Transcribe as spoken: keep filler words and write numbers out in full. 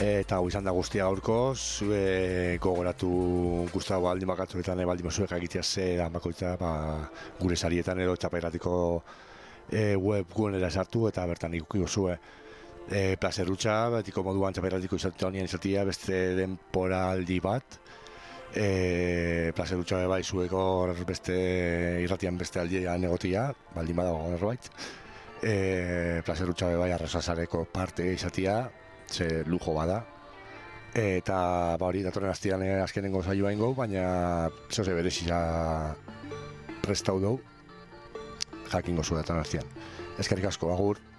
Eta hau izan da guztia gaurkoz, e, gogoratu guztago baldin bakatzuetan e, baldin mozuek agitea ze dan bakoitza ba, gure sarietan edo txapelratiko e, webgunera sartu eta bertan ikukiko zue. E, plazerrutxa, betiko moduan txapelratiko izatea honien izatea beste denporaldi bat. E, plazerrutxa bai zueko beste irratian beste aldian egotia, baldin badago norbait. E, plazerrutxa bai arrasasareko parte izatea, ze lujo bada. Eta ba hori datorren astean azkenengo saioa ingo, baina zoze berezia prestau dugu jakingo zu datorren astean. Eskerrik asko, agur.